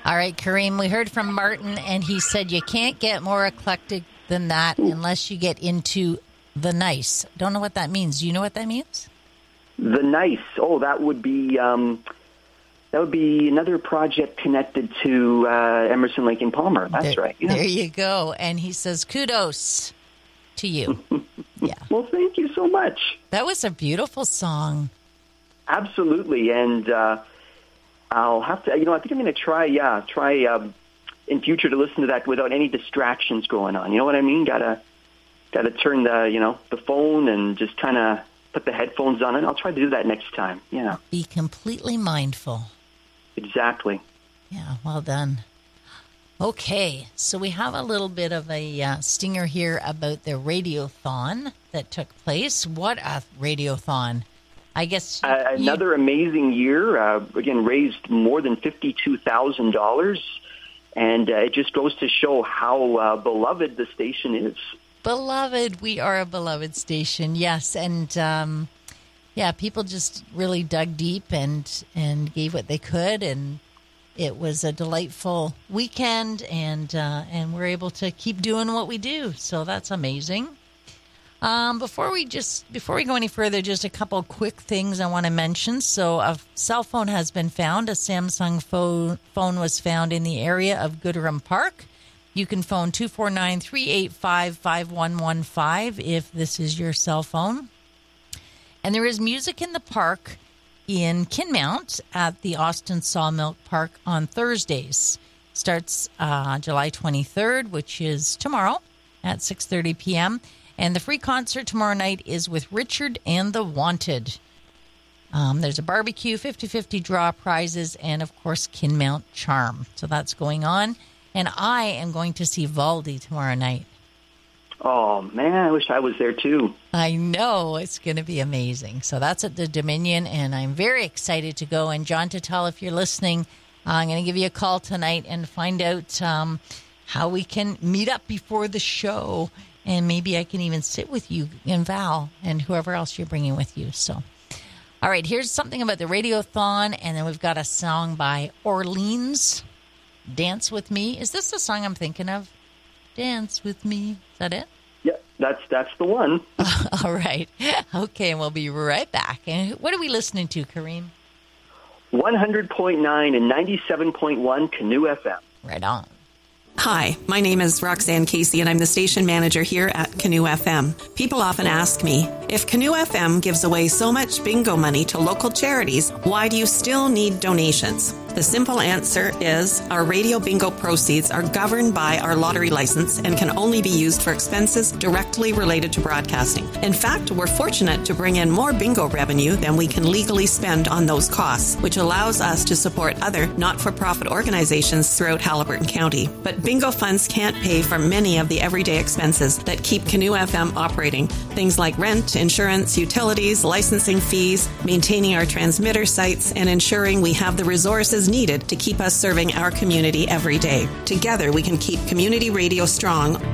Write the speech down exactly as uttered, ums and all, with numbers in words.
All right, Kareem, we heard from Martin, and he said you can't get more eclectic than that unless you get into the nice. Don't know what that means. Do you know what that means? The nice. Oh, that would be um, that would be another project connected to uh, Emerson, Lake and Palmer. That's there, right. Yeah. There you go. And he says kudos to you. Yeah. Well, thank you so much. That was a beautiful song. Absolutely, and uh, I'll have to. You know, I think I'm going to try. Yeah, try um, in future to listen to that without any distractions going on. You know what I mean? Gotta, gotta turn the you know the phone and just kind of put the headphones on, and I'll try to do that next time. Yeah. Be completely mindful. Exactly. Yeah. Well done. Okay, so we have a little bit of a uh, stinger here about the radiothon that took place. What a radiothon! I guess uh, another amazing year. Uh, again, raised more than fifty-two thousand dollars, and uh, it just goes to show how uh, beloved the station is. Beloved, we are a beloved station. Yes, and um, yeah, people just really dug deep and and gave what they could, and it was a delightful weekend, and uh, and we're able to keep doing what we do. So that's amazing. Um, before we just before we go any further, just a couple quick things I want to mention. So a cell phone has been found. A Samsung phone phone was found in the area of Gooderham Park. You can phone two four nine, three eight five, five one one five if this is your cell phone. And there is music in the park in Kinmount at the Austin Sawmill Park on Thursdays. Starts uh, July twenty-third, which is tomorrow at six thirty p.m., and the free concert tomorrow night is with Richard and the Wanted. Um, there's a barbecue, fifty-fifty draw prizes, and, of course, Kinmount Charm. So that's going on. And I am going to see Valdi tomorrow night. Oh, man, I wish I was there, too. I know. It's going to be amazing. So that's at the Dominion, and I'm very excited to go. And, John Tuttle, if you're listening, uh, I'm going to give you a call tonight and find out um, how we can meet up before the show. And maybe I can even sit with you and Val and whoever else you're bringing with you. So, all right, here's something about the Radiothon, and then we've got a song by Orleans, Dance With Me. Is this the song I'm thinking of? Dance With Me. Is that it? Yeah, that's that's the one. All right. Okay, and we'll be right back. And what are we listening to, Kareem? one hundred point nine and ninety-seven point one Canoe F M. Right on. Hi, my name is Roxanne Casey, and I'm the station manager here at Canoe F M. People often ask me, if Canoe F M gives away so much bingo money to local charities, why do you still need donations? The simple answer is our radio bingo proceeds are governed by our lottery license and can only be used for expenses directly related to broadcasting. In fact, we're fortunate to bring in more bingo revenue than we can legally spend on those costs, which allows us to support other not-for-profit organizations throughout Haliburton County. But bingo funds can't pay for many of the everyday expenses that keep Canoe F M operating. Things like rent, insurance, utilities, licensing fees, maintaining our transmitter sites, and ensuring we have the resources needed to keep us serving our community every day. Together, we can keep community radio strong